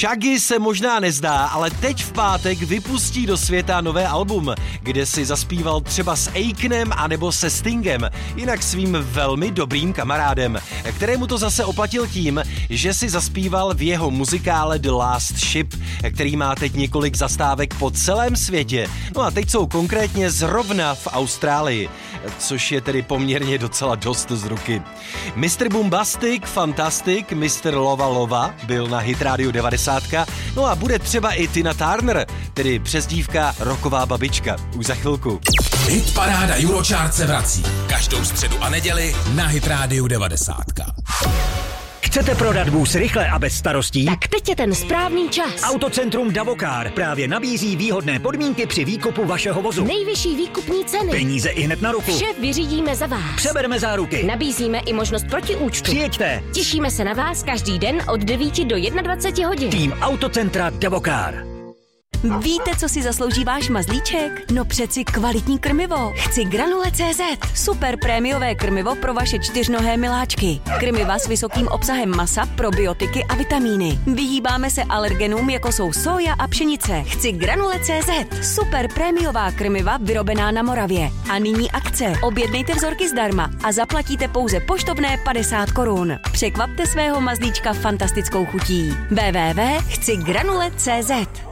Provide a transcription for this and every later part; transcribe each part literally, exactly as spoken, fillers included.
Shaggy se možná nezdá, ale teď v pátek vypustí do světa nové album, kde si zaspíval třeba s Akenem anebo se Stingem, jinak svým velmi dobrým kamarádem, kterému to zase oplatil tím, že si zaspíval v jeho muzikále The Last Ship, který má teď několik zastávek po celém světě. No a teď jsou konkrétně zrovna v Austrálii, což je tedy poměrně docela dost z ruky. mister Boombastic, Fantastic, mister Lova Lova byl na Hit Radio devadesát, no a bude třeba i Tina Turner, tedy přezdívka Rocková babička. Už za chvilku. Hit paráda Eurochart se vrací každou středu a neděli na Hit Radio devadesát. Chcete prodat vůz rychle a bez starostí? Tak teď je ten správný čas. Autocentrum Davokar právě nabízí výhodné podmínky při výkupu vašeho vozu. Nejvyšší výkupní ceny. Peníze i hned na ruku. Vše vyřídíme za vás. Přebereme záruky. Nabízíme i možnost protiúčtu. Přijeďte. Těšíme se na vás každý den od devíti do dvaceti jedna hodin. Tým Autocentra Davokar. Víte, co si zaslouží váš mazlíček? No přeci kvalitní krmivo. Chci Granule tečka cé zet. Super prémiové krmivo pro vaše čtyřnohé miláčky. Krmiva s vysokým obsahem masa, probiotiky a vitamíny. Vyhýbáme se alergenům, jako jsou soja a pšenice. Chci Granule tečka cé zet. Super prémiová krmiva vyrobená na Moravě. A nyní akce. Objednejte vzorky zdarma a zaplatíte pouze poštovné padesát korun. Překvapte svého mazlíčka fantastickou chutí. w w w tečka chci granule tečka cé zet.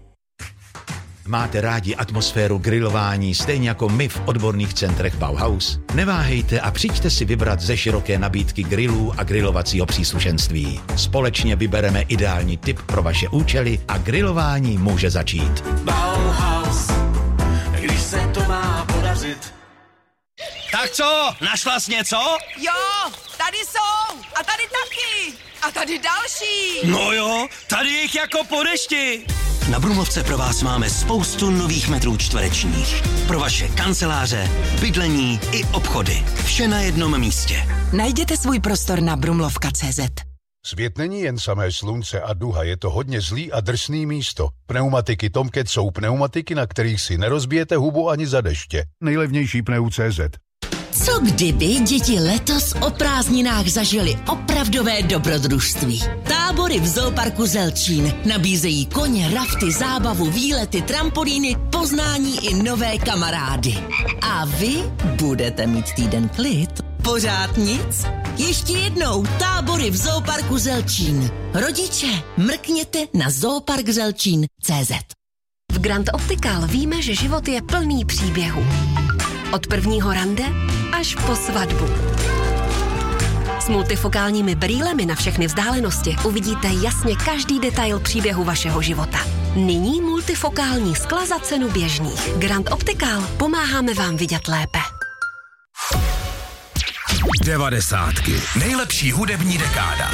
Máte rádi atmosféru grilování stejně jako my v odborných centrech Bauhaus? Neváhejte a přijďte si vybrat ze široké nabídky grillů a grilovacího příslušenství. Společně vybereme ideální tip pro vaše účely a grilování může začít. Bauhaus, když se to má podařit. Tak co, našla jsi něco? Jo, tady jsou a tady taky a tady další. No jo, tady jich jako po dešti. Na Brumlovce pro vás máme spoustu nových metrů čtverečních. Pro vaše kanceláře, bydlení i obchody. Vše na jednom místě. Najděte svůj prostor na brumlovka tečka cé zet. Svět není jen samé slunce a duha, je to hodně zlý a drsný místo. Pneumatiky Tomcat jsou pneumatiky, na kterých si nerozbijete hubu ani za deště. Nejlevnější pneu tečka cé zet. Co kdyby děti letos o prázdninách zažili opravdové dobrodružství? Tábory v Zooparku Zelčín nabízejí koně, rafty, zábavu, výlety, trampolíny, poznání i nové kamarády. A vy budete mít týden klid? Pořád nic? Ještě jednou tábory v Zooparku Zelčín. Rodiče, mrkněte na zoopark zelčín tečka cé zet. V Grand Optical víme, že život je plný příběhů. Od prvního rande až po svatbu. S multifokálními brýlemi na všechny vzdálenosti uvidíte jasně každý detail příběhu vašeho života. Nyní multifokální skla za cenu běžných. Grand Optical, pomáháme vám vidět lépe. Devadesátky. Nejlepší hudební dekáda.